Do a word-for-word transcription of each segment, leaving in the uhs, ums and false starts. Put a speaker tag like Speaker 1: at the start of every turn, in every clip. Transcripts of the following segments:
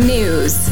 Speaker 1: News.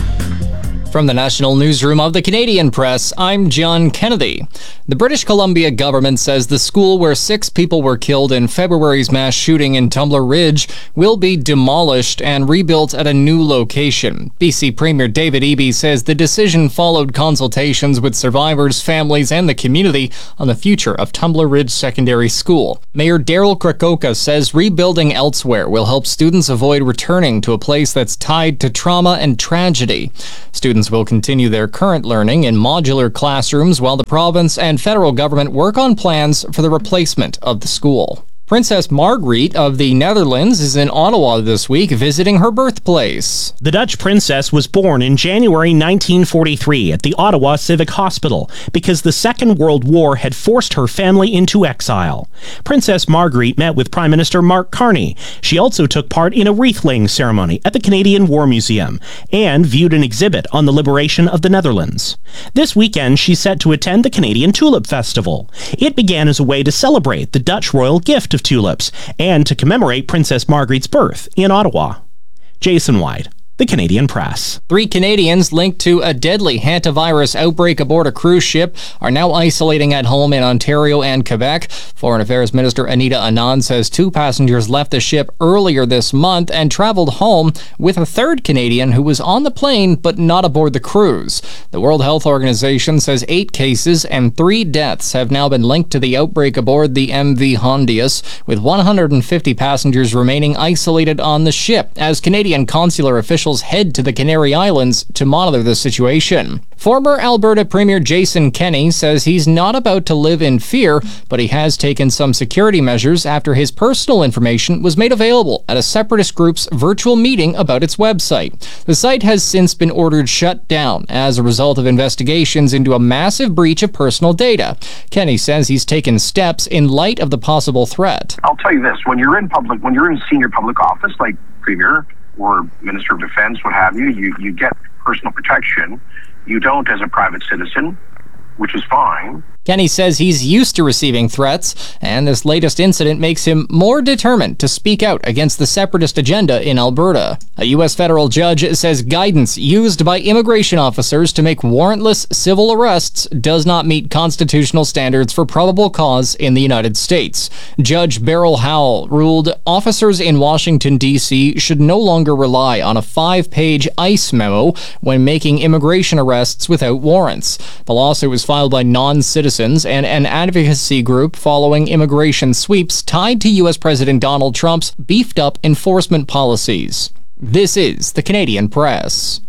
Speaker 2: From the National Newsroom of the Canadian Press, I'm John Kennedy. The British Columbia government says the school where six people were killed in February's mass shooting in Tumbler Ridge will be demolished and rebuilt at a new location. B C Premier David Eby says the decision followed consultations with survivors, families, and the community on the future of Tumbler Ridge Secondary School. Mayor Daryl Krakoka says rebuilding elsewhere will help students avoid returning to a place that's tied to trauma and tragedy. Students will continue their current learning in modular classrooms while the province and federal government work on plans for the replacement of the school. Princess Margriet of the Netherlands is in Ottawa this week visiting her birthplace.
Speaker 3: The Dutch princess was born in January nineteen forty-three at the Ottawa Civic Hospital because the Second World War had forced her family into exile. Princess Margriet met with Prime Minister Mark Carney. She also took part in a wreath-laying ceremony at the Canadian War Museum and viewed an exhibit on the liberation of the Netherlands. This weekend, she's set to attend the Canadian Tulip Festival. It began as a way to celebrate the Dutch royal gift of tulips and to commemorate Princess Margriet's birth in Ottawa. Jason White, The Canadian Press.
Speaker 2: Three Canadians linked to a deadly hantavirus outbreak aboard a cruise ship are now isolating at home in Ontario and Quebec. Foreign Affairs Minister Anita Anand says two passengers left the ship earlier this month and traveled home with a third Canadian who was on the plane but not aboard the cruise. The World Health Organization says eight cases and three deaths have now been linked to the outbreak aboard the M V Hondius, with one hundred fifty passengers remaining isolated on the ship as Canadian consular officials head to the Canary Islands to monitor the situation. Former Alberta Premier Jason Kenney says he's not about to live in fear, but he has taken some security measures after his personal information was made available at a separatist group's virtual meeting about its website. The site has since been ordered shut down as a result of investigations into a massive breach of personal data. Kenney says he's taken steps in light of the possible threat.
Speaker 4: I'll tell you this, when you're in public, when you're in senior public office like Premier or Minister of Defense, what have you, you, you get personal protection. You don't as a private citizen, which is fine.
Speaker 2: Kenney says he's used to receiving threats, and this latest incident makes him more determined to speak out against the separatist agenda in Alberta. A U S federal judge says guidance used by immigration officers to make warrantless civil arrests does not meet constitutional standards for probable cause in the United States. Judge Beryl Howell ruled officers in Washington, D C should no longer rely on a five-page ICE memo when making immigration arrests without warrants. The lawsuit was filed by non-citizens and an advocacy group following immigration sweeps tied to U S President Donald Trump's beefed-up enforcement policies. This is the Canadian Press.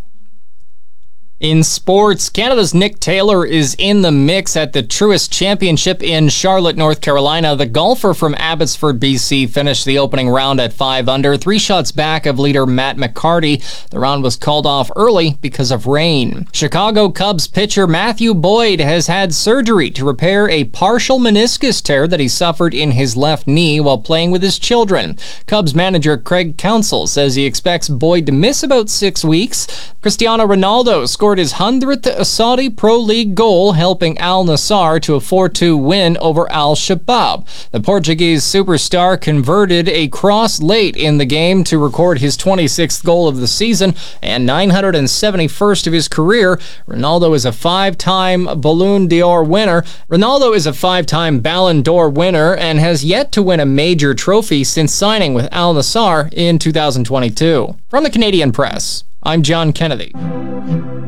Speaker 2: In sports, Canada's Nick Taylor is in the mix at the Truist Championship in Charlotte, North Carolina. The golfer from Abbotsford, B C finished the opening round at five under, three shots back of leader Matt McCarty. The round was called off early because of rain. Chicago Cubs pitcher Matthew Boyd has had surgery to repair a partial meniscus tear that he suffered in his left knee while playing with his children. Cubs manager Craig Counsell says he expects Boyd to miss about six weeks. Cristiano Ronaldo scored his hundredth Saudi Pro League goal, helping Al Nassr to a four two win over Al Shabab. The Portuguese superstar converted a cross late in the game to record his twenty-sixth goal of the season and nine hundred seventy-first of his career. Ronaldo is a five-time Ballon d'Or winner. Ronaldo is a five-time Ballon d'Or winner and has yet to win a major trophy since signing with Al Nassr in two thousand twenty-two. From the Canadian Press, I'm John Kennedy.